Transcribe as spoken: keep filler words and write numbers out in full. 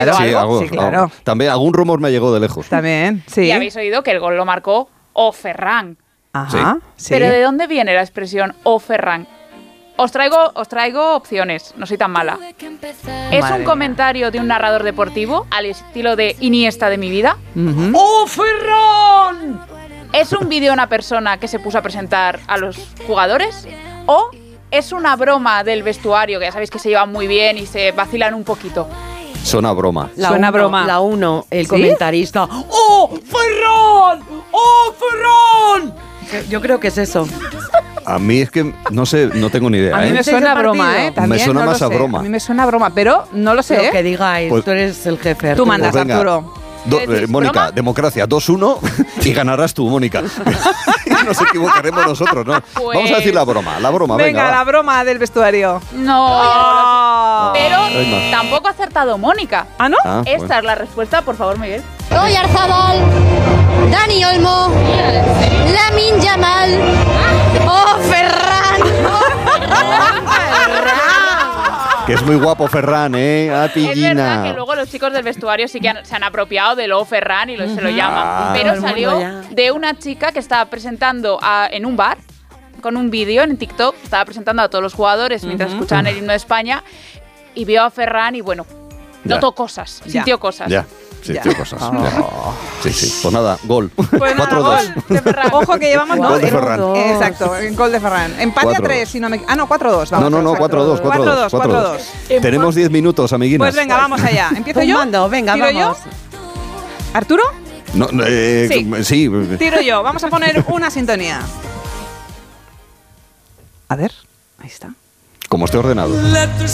Sí, algo? algo, Sí, claro. algo. También algún rumor me llegó de lejos. También, sí. Y habéis oído que el gol lo marcó O Ferran. Ajá, sí. Pero ¿de dónde viene la expresión O Ferran? Os traigo, os traigo opciones, no soy tan mala. ¿Es Madre un comentario de un narrador deportivo al estilo de Iniesta de mi vida? Ujú. ¡Oh, Ferran! ¿Es un vídeo de una persona que se puso a presentar a los jugadores? ¿O es una broma del vestuario, que ya sabéis que se llevan muy bien y se vacilan un poquito? Suena broma. La Suena uno, broma. La uno, el ¿Sí? comentarista. ¡Oh, Ferran! ¡Oh, Ferran! Yo creo que es eso. A mí es que, no sé, no tengo ni idea. A mí ¿eh? me ¿Este suena es el broma, partido? ¿eh? También Me suena no lo más a sé. broma. A mí me suena broma, pero no lo sé, Lo ¿eh? que digáis, Pues- tú eres el jefe. Tú Arturo. mandas, Pues venga. Arturo. Do- ¿Qué decís, eh, Mónica, broma? democracia, dos uno y ganarás tú, Mónica. Nos equivocaremos nosotros, ¿no? Pues- Vamos a decir la broma, la broma, venga. Venga, va. la broma del vestuario. No, Oh. pero Hay más. tampoco ha acertado Mónica. ¿Ah, no? Ah, Esta bueno. es la respuesta, por favor, Miguel. Oyarzabal, Dani Olmo, Lamine Yamal, ¡Oh, Ferran! Que es muy guapo Ferran, ¿eh? A Es verdad que pillina. luego los chicos del vestuario sí que han- se han apropiado de lo Ferran y lo, se lo llaman. Ah. Pero Todo el salió mundo ya. de una chica que estaba presentando a- en un bar con un vídeo en TikTok. Estaba presentando a todos los jugadores mientras escuchaban el himno de España y vio a Ferran y bueno, Ya. notó cosas, Ya. sintió cosas. Ya, sí, Ya. tío, cosas. ya. Sí, sí. Pues nada, gol. Pues nada, cuatro dos. gol de Ferran. Ojo que llevamos Gol ¿no? de En- Ferran. Exacto, en gol de Ferran. Empate Cuatro a tres, dos. si no me... Ah, no, cuatro dos. No, no, no, cuatro dos, cuatro dos. cuatro dos. Tenemos diez minutos, amiguinas. Pues venga, vamos allá. ¿Empiezo yo? Tumbando, venga, ¿Tiro vamos. yo? ¿Arturo? No, eh, Sí. sí. Tiro yo. Vamos a poner una sintonía. A ver, ahí está. Como esté ordenado.